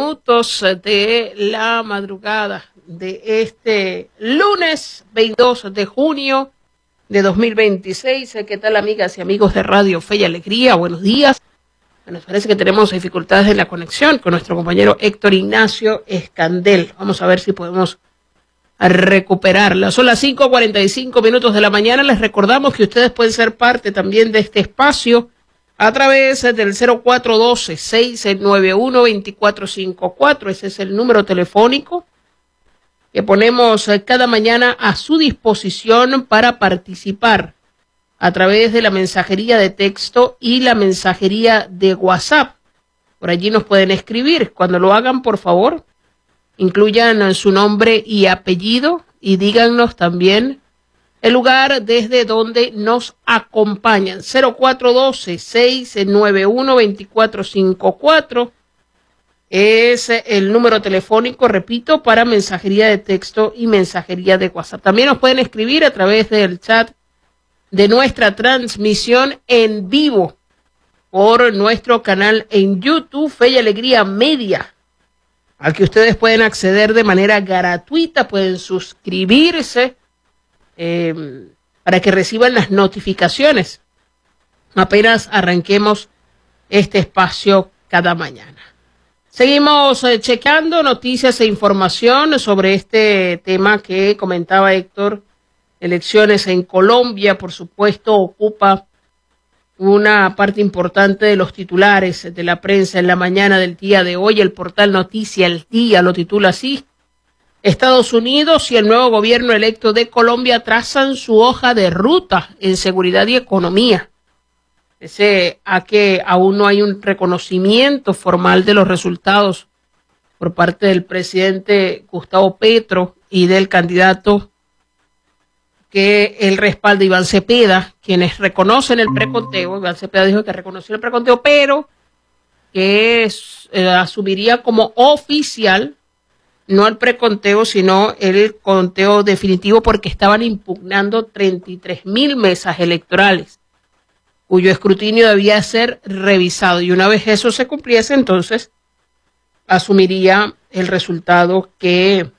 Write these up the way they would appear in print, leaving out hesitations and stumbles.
minutos de la madrugada de este lunes 22 de junio de 2026. ¿Qué tal, amigas y amigos de Radio Fe y Alegría? Buenos días. Nos parece que tenemos dificultades en la conexión con nuestro compañero Héctor Ignacio Escandel. Vamos a ver si podemos recuperarla. Son las 5:45 minutos de la mañana. Les recordamos que ustedes pueden ser parte también de este espacio a través del 0412-691-2454. Ese es el número telefónico que ponemos cada mañana a su disposición para participar a través de la mensajería de texto y la mensajería de WhatsApp. Por allí nos pueden escribir. Cuando lo hagan, por favor, incluyan su nombre y apellido y díganos también el lugar desde donde nos acompañan. 0412-691-2454 es el número telefónico, repito, para mensajería de texto y mensajería de WhatsApp. También nos pueden escribir a través del chat de nuestra transmisión en vivo por nuestro canal en YouTube, Fe y Alegría Media, al que ustedes pueden acceder de manera gratuita, pueden suscribirse para que reciban las notificaciones apenas arranquemos este espacio cada mañana. Seguimos checando noticias e información sobre este tema que comentaba Héctor. Elecciones en Colombia, por supuesto, ocupa una parte importante de los titulares de la prensa en la mañana del día de hoy. El portal Noticia El Día lo titula así: Estados Unidos y el nuevo gobierno electo de Colombia trazan su hoja de ruta en seguridad y economía. Pese a que aún no hay un reconocimiento formal de los resultados por parte del presidente Gustavo Petro y del candidato que él respalda, Iván Cepeda, quienes reconocen el preconteo. Iván Cepeda dijo que reconoció el preconteo, pero que asumiría como oficial no el preconteo, sino el conteo definitivo, porque estaban impugnando 33,000 mesas electorales, cuyo escrutinio debía ser revisado. Y una vez eso se cumpliese, entonces asumiría el resultado que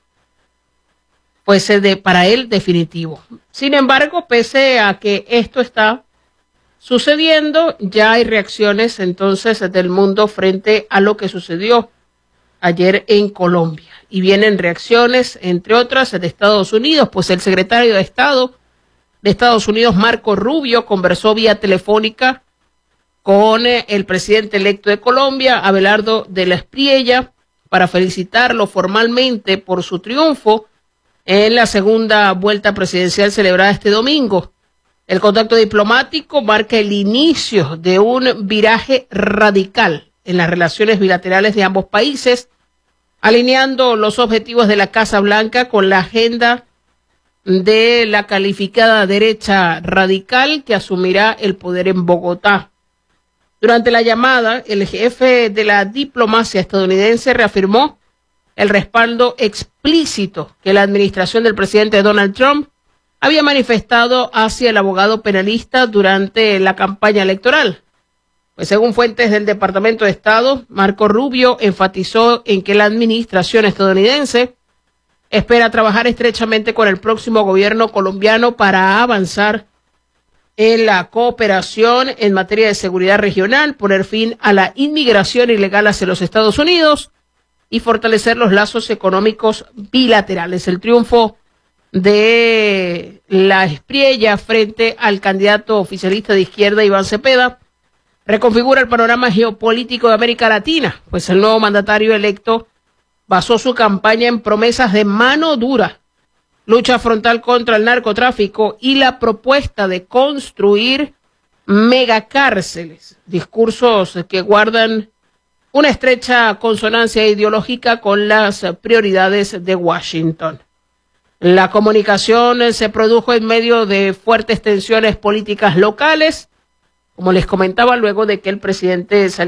fuese para él definitivo. Sin embargo, pese a que esto está sucediendo, ya hay reacciones entonces del mundo frente a lo que sucedió ayer en Colombia. Y vienen reacciones, entre otras, de Estados Unidos, pues el secretario de Estado de Estados Unidos, Marco Rubio, conversó vía telefónica con el presidente electo de Colombia, Abelardo de la Espriella, para felicitarlo formalmente por su triunfo en la segunda vuelta presidencial celebrada este domingo. El contacto diplomático marca el inicio de un viraje radical en las relaciones bilaterales de ambos países, alineando los objetivos de la Casa Blanca con la agenda de la calificada derecha radical que asumirá el poder en Bogotá. Durante la llamada, el jefe de la diplomacia estadounidense reafirmó el respaldo explícito que la administración del presidente Donald Trump había manifestado hacia el abogado penalista durante la campaña electoral. Pues según fuentes del Departamento de Estado, Marco Rubio enfatizó en que la administración estadounidense espera trabajar estrechamente con el próximo gobierno colombiano para avanzar en la cooperación en materia de seguridad regional, poner fin a la inmigración ilegal hacia los Estados Unidos y fortalecer los lazos económicos bilaterales. El triunfo de la Espriella frente al candidato oficialista de izquierda, Iván Cepeda, reconfigura el panorama geopolítico de América Latina, pues el nuevo mandatario electo basó su campaña en promesas de mano dura, lucha frontal contra el narcotráfico y la propuesta de construir megacárceles, discursos que guardan una estrecha consonancia ideológica con las prioridades de Washington. La comunicación se produjo en medio de fuertes tensiones políticas locales, como les comentaba, luego de que el presidente salió